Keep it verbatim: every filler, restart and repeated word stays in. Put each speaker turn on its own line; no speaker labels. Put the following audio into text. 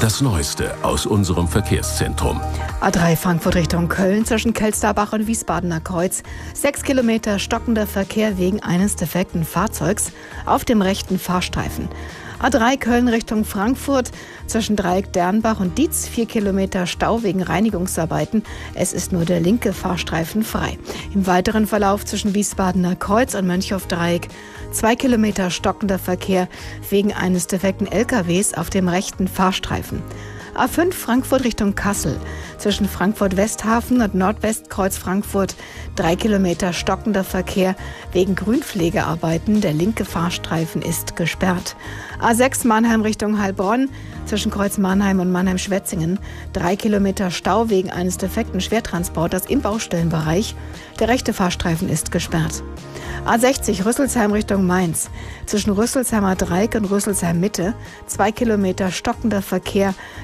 Das Neueste aus unserem Verkehrszentrum.
A drei Frankfurt Richtung Köln zwischen Kelsterbach und Wiesbadener Kreuz. Sechs Kilometer stockender Verkehr wegen eines defekten Fahrzeugs auf dem rechten Fahrstreifen. A drei Köln Richtung Frankfurt zwischen Dreieck Dernbach und Dietz. Vier Kilometer Stau wegen Reinigungsarbeiten. Es ist nur der linke Fahrstreifen frei. Im weiteren Verlauf zwischen Wiesbadener Kreuz und Mönchhof-Dreieck zwei Kilometer stockender Verkehr wegen eines defekten L K Ws auf dem rechten Fahrstreifen. A fünf Frankfurt Richtung Kassel. Zwischen Frankfurt-Westhafen und Nordwestkreuz Frankfurt drei Kilometer stockender Verkehr wegen Grünpflegearbeiten. Der linke Fahrstreifen ist gesperrt. A sechs Mannheim Richtung Heilbronn. Zwischen Kreuz Mannheim und Mannheim-Schwetzingen drei Kilometer Stau wegen eines defekten Schwertransporters im Baustellenbereich. Der rechte Fahrstreifen ist gesperrt. A sechzig Rüsselsheim Richtung Mainz. Zwischen Rüsselsheimer Dreieck und Rüsselsheim Mitte zwei Kilometer stockender Verkehr